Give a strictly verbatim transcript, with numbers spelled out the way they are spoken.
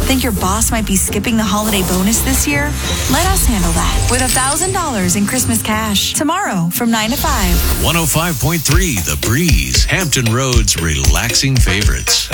Think your boss might be skipping the holiday bonus this year? Let us handle that with one thousand dollars in Christmas cash tomorrow from nine to five. one oh five point three The Breeze, Hampton Road's relaxing favorites.